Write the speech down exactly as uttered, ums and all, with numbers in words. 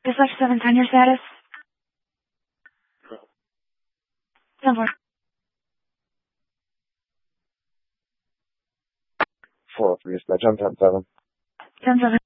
Dispatch seven ten, your status? ten four. four oh three, dispatch on ten seven. ten seven.